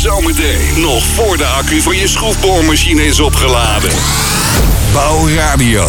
Zometeen nog voor de accu van je schroefboormachine is opgeladen. Bouwradio.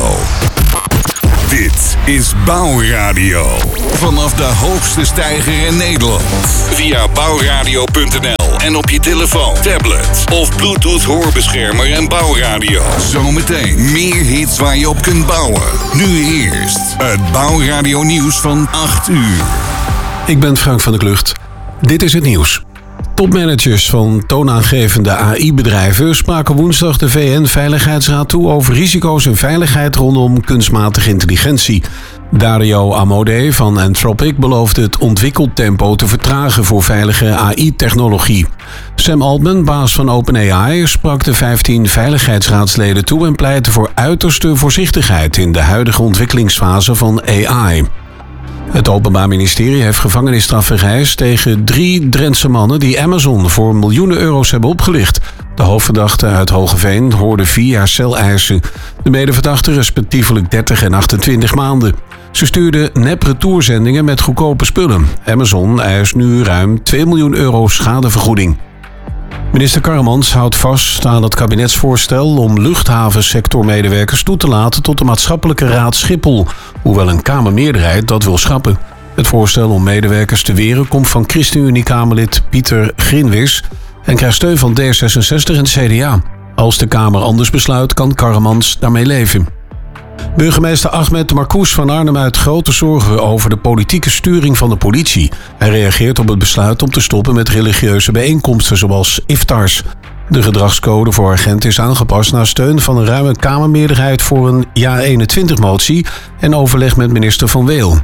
Dit is Bouwradio. Vanaf de hoogste steiger in Nederland. Via bouwradio.nl en op je telefoon, tablet of Bluetooth hoorbeschermer en Bouwradio. Zometeen meer hits waar je op kunt bouwen. Nu eerst het Bouwradio nieuws van 8 uur. Ik ben Frank van der Klucht. Dit is het nieuws. Topmanagers van toonaangevende AI-bedrijven spraken woensdag de VN-veiligheidsraad toe over risico's en veiligheid rondom kunstmatige intelligentie. Dario Amodei van Anthropic beloofde het ontwikkeltempo te vertragen voor veilige AI-technologie. Sam Altman, baas van OpenAI, sprak de 15 veiligheidsraadsleden toe en pleitte voor uiterste voorzichtigheid in de huidige ontwikkelingsfase van AI. Het Openbaar Ministerie heeft gevangenisstraffen geëist tegen 3 Drentse mannen die Amazon voor miljoenen euro's hebben opgelicht. De hoofdverdachten uit Hoogeveen hoorden 4 jaar celeisen. De medeverdachten respectievelijk 30 en 28 maanden. Ze stuurden nep-retourzendingen met goedkope spullen. Amazon eist nu ruim 2 miljoen euro schadevergoeding. Minister Karremans houdt vast aan het kabinetsvoorstel om luchthavensectormedewerkers toe te laten tot de Maatschappelijke Raad Schiphol, hoewel een Kamermeerderheid dat wil schrappen. Het voorstel om medewerkers te weren komt van ChristenUnie-Kamerlid Pieter Grinwis en krijgt steun van D66 en CDA. Als de Kamer anders besluit, kan Karremans daarmee leven. Burgemeester Ahmed Marcouch van Arnhem uit grote zorgen over de politieke sturing van de politie. Hij reageert op het besluit om te stoppen met religieuze bijeenkomsten zoals iftars. De gedragscode voor agenten is aangepast na steun van een ruime Kamermeerderheid voor een Ja-21-motie en overleg met minister Van Weel.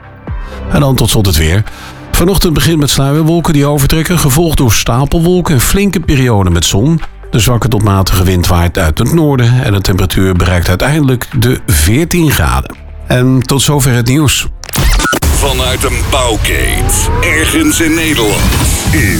En dan tot slot het weer. Vanochtend begint met sluierwolken die overtrekken, gevolgd door stapelwolken en flinke perioden met zon. De zwakke tot matige wind waait uit het noorden en de temperatuur bereikt uiteindelijk de 14 graden. En tot zover het nieuws. Vanuit een bouwkeet, ergens in Nederland, is